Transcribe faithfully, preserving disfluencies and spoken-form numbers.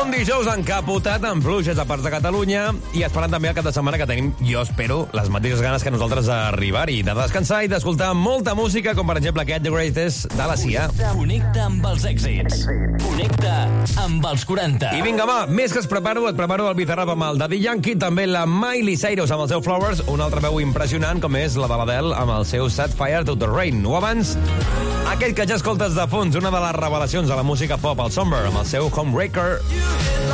Un dijous encapotat amb pluges a parts de Catalunya i esperant també el cap de setmana que tenim, jo espero, les mateixes ganes que nosaltres d'arribar-hi, de descansar i d'escoltar molta música, com per exemple aquest The Greatest de la Sia. Connecta amb els èxits. Connecta amb els quaranta. I vinga, va, més que es preparo, et preparo el Bizarrap amb el Daddy Yankee, també la Miley Cyrus amb el seu Flowers, una altra veu impressionant com és la de l'Adele amb el seu Set Fire to the Rain. O abans, aquell que ja escoltes de fons, una de les revelacions de la música pop, el Somber, amb el seu Homebreaker.